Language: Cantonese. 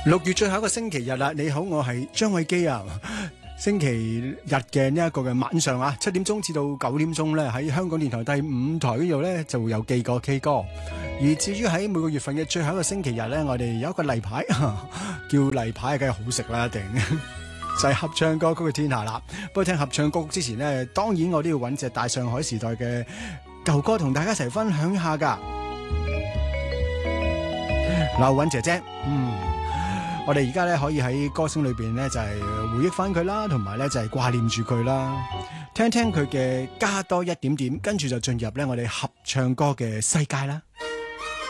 6月最後一個星期日啦，你好，我係張偉基啊。星期日嘅呢一個嘅晚上啊，7點鐘至到9點鐘咧，喺香港電台第5台嗰度咧就會有記過 K 歌。而至於喺每個月份嘅最後一個星期日咧，我哋有一個例牌，叫例牌梗係好食啦，一定就係合唱歌曲嘅天下啦。不過聽合唱歌曲之前呢，當然我都要揾隻大上海時代嘅舊歌同大家一齊分享一下噶。劉韻姐姐，我哋而家咧可以喺歌聲裏邊咧就係回憶翻佢啦，同埋咧就係掛念住佢啦，聽聽佢嘅加多一點點，跟住就進入咧我哋合唱歌嘅世界啦。